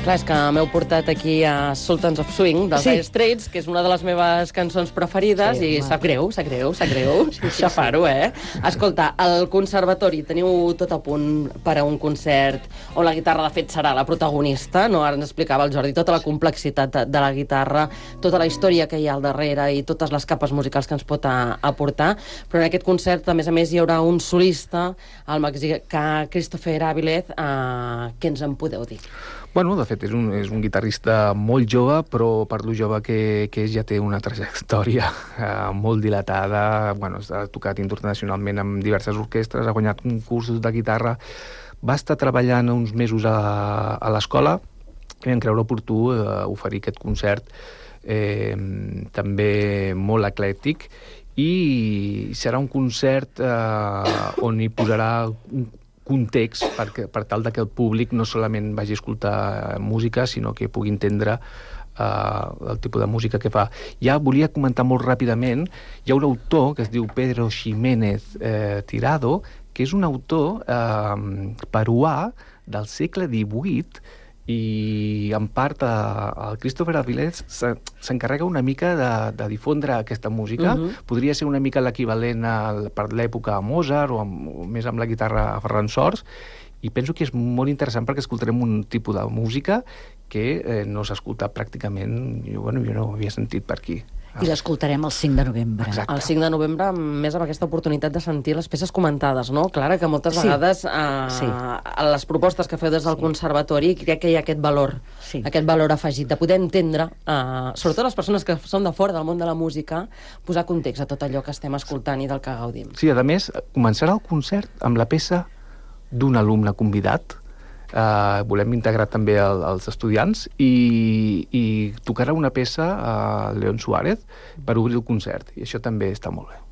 Clar, és que m'heu portat aquí a Sultans of Swing, dels Dire Straits, que és una de les meves cançons preferides, i sap greu. Xafar-ho, Escolta, al conservatori teniu tot a punt per a un concert on la guitarra, de fet, serà la protagonista, no? Ara ens explicava el Jordi tota la complexitat de la guitarra, tota la història que hi ha al darrere i totes les capes musicals que ens pot aportar, però en aquest concert, a més, hi haurà un solista, el mexicà Christopher Avilez. Què ens en podeu dir? Bueno, de fet, és un guitarrista molt jove, però per lo jove que és ja té una trajectòria molt dilatada. Bueno, ha tocat internacionalment amb diverses orquestres, ha guanyat concursos de guitarra. Va estar treballant uns mesos a l'escola i vam creure oportú oferir aquest concert també molt eclèctic, i serà un concert on hi posarà un context per tal que el públic no solament vagi a escoltar música, sinó que pugui entendre el tipus de música que fa. Ja volia comentar molt ràpidament, hi ha un autor que es diu Pedro Ximénez Tirado, que és un autor peruà del segle XVIII, i en part el Christopher Avilez s'encarrega una mica de difondre aquesta música. Podria ser una mica l'equivalent per l'època a Mozart o més amb la guitarra a Ferran Sors, i penso que és molt interessant perquè escoltarem un tipus de música que no s'ha escoltat pràcticament, jo no ho havia sentit per aquí. I l'escoltarem el 5 de novembre. Exacte. El 5 de novembre, més amb aquesta oportunitat de sentir les peces comentades, no? Clara, que moltes vegades a les propostes que feu des del conservatori crec que hi ha aquest valor afegit, de poder entendre, sobretot les persones que són de fora del món de la música, posar context a tot allò que estem escoltant i del que gaudim. Sí, a més, començarà el concert amb la peça d'un alumne convidat. Volem integrar també els estudiants, i tocarà una peça a León Suárez per obrir el concert, i això també està molt bé.